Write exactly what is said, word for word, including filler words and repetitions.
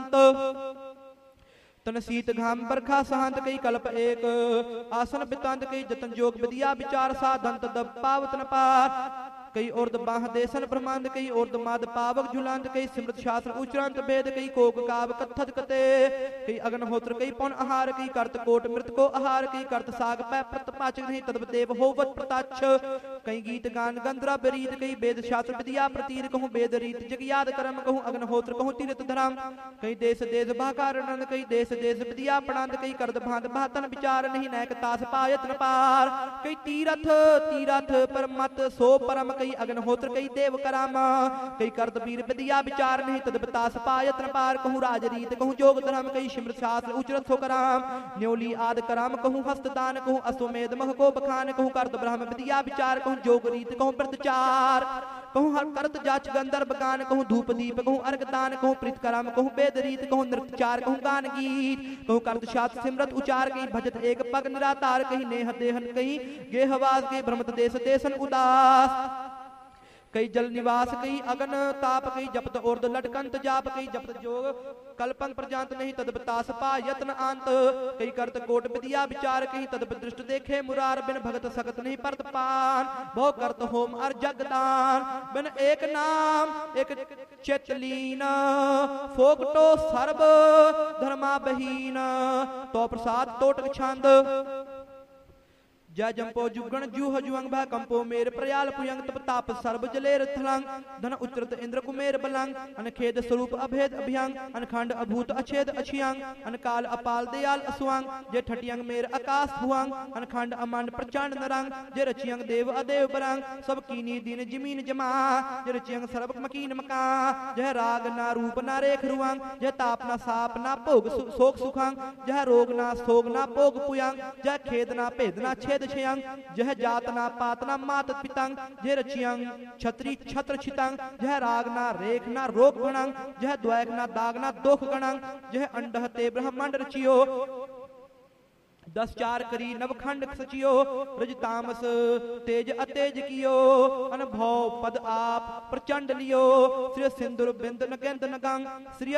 संत तन शीत घाम बरखा सहंत कई कल्प एक आसन बितांत कई जतन जोग विद्या विचार साधंत दब पावत न पार कई उर्द बाह देसन ब्रह्मांड कई उर्द माद पावक झुलांत कई सिमृत शास्त्र उच्चांत वेद कई कोक काव कथत कते कई अग्निहोत्र कई पौन आहार कई करत कोट मृत को आहार कई करत साग पै प्रत पाचक नहीं तदब देव होवत प्रताक्ष कई गीत गान गंधर्व रीत कई वेद शास्त्र विद्या प्रतीर कहूँ वेद रीत जग याद करम कहूँ अग्निहोत्र कहूँ तीरथ धरम कई देश देश भाकार नंद कई देश देश विद्या प्रणांत कई करत भांत भातन विचार नहीं नैक तास पायत न पार कई तीरथ तीरथ पर मत सो परम कई अग्निहोत्र कई देव करामा कई करत वीर विद्या विचार नहीं तद बतास पायत न पार कहूँ राज रीत कहूँ जोग धर्म कई सिमृत शास्त्र उचरत हो कराम न्योली आद कराम कहूँ हस्तदान कहूँ अश्वमेध मह को बखान कहूँ करत ब्रह्म विद्या विचार कहूँ जोग रीत कहूँ प्रतचार कहूँ हर करत जाच गंधर्व गान कहूँ धूप दीप कहूँ अर्घ दान कहूँ प्रीत कराम कहूँ वेद रीत कहूँ नृत्यार कहूँ गान गीत कहूँ करत शास्त्र सिमरत उचार कहीं भजत एक पग निरातार कहीं नेह देहन कहीं गेहवास कहीं भ्रमत देश देशन उदास कई जल निवास कई अगन ताप कई जपत उर्द लटकंत जाप कई जपत जोग कल्पन प्रजांत नहीं तद बतास पा यत्न अंत कई करत कोट विद्या विचार कहीं तद दृष्ट देखे मुरार बिन भगत सकत नहीं परत पान भो करत होम अर जगदान बिन एक नाम एक चेतलीन फोकटो सर्व धर्मा बहीन तो प्रसाद तोटक छंद जय जंपो जुगण जूह जुअंग भा कंपो मेर प्रयाल पुयंग तप ताप सर्व जलेर थलंग धन उच्चरत इंद्र कुमेर बलंग अनखेद स्वरूप अभेद अभियंग अनखंड अभूत अछेद अछियंग अनकाल अपाल दयाल असुअंग जे ठटियंग मेर आकाश भुअंग अनखंड अमंड प्रचंड नरंग जे रचियंग देव अदेव बरंग सब कीनी दिन जमीन जमा जे रचियंग सर्व मकीन मका जह राग ना रूप ना रेख रुअंग जह ताप ना साप ना भोग शोक सुखंग जह रोग ना सोग ना भोग पुयंग जह खेद ना भेद ना छेद छयंग जह जातना पातना मात पितंग जह रचियंग छत्री छत्र छितंग जह रागना रेखना रोग गणंग जह द्वैगना दागना दोख गणंग जह अंडह ते ब्रह्मांड रचियो दस चार करी नवखंड सचियो रज तामस तेज अतेज कियो अनुभव पद आप प्रचंड लियो श्री सिंदुर बिंद नगेंद नगंग श्री